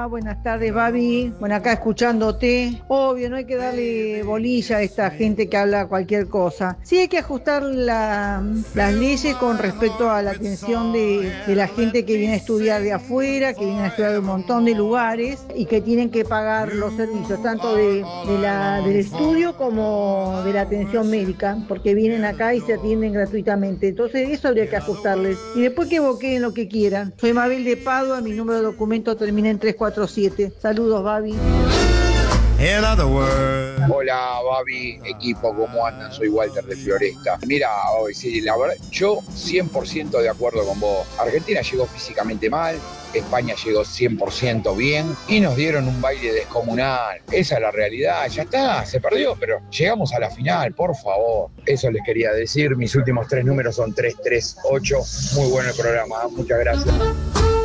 Hola, buenas tardes, Babi. Bueno, acá escuchándote. Obvio, no hay que darle bolilla a esta gente que habla cualquier cosa. Sí hay que ajustar las leyes con respecto a la atención de la gente que viene a estudiar de afuera, que viene a estudiar de un montón de lugares y que tienen que pagar los servicios, tanto del estudio como de la atención médica, porque vienen acá y se atienden gratuitamente. Entonces, eso habría que ajustarles. Y después que boqueen lo que quieran. Soy Mabel de Padua, mi número de documento termina en 347. Saludos, Babi. Hola, Babi, equipo, ¿cómo andan? Soy Walter de Floresta. Mira, Babi, sí, la verdad, yo 100% de acuerdo con vos. Argentina llegó físicamente mal, España llegó 100% bien y nos dieron un baile descomunal. Esa es la realidad, ya está, se perdió, pero llegamos a la final, por favor. Eso les quería decir, mis últimos 3 números son 338. Muy bueno el programa, muchas gracias.